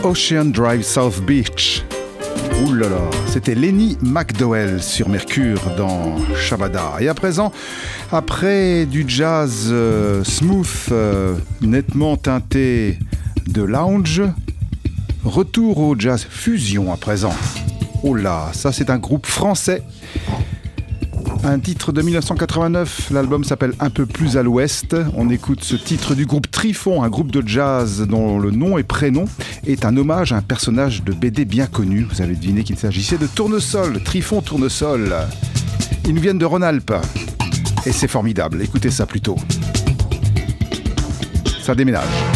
Ocean Drive South Beach. Ouh là là, c'était Lenny McDowell sur Mercure dans Shabada. Et à présent, après du jazz smooth, nettement teinté de lounge, retour au jazz fusion à présent. Oh là, ça c'est un groupe français. Un titre de 1989, l'album s'appelle Un peu plus à l'ouest. On écoute ce titre du groupe Trifon, un groupe de jazz dont le nom et prénom est un hommage à un personnage de BD bien connu. Vous avez deviné qu'il s'agissait de Tournesol, Trifon Tournesol. Ils nous viennent de Rhône-Alpes et c'est formidable, écoutez ça plutôt. Ça déménage.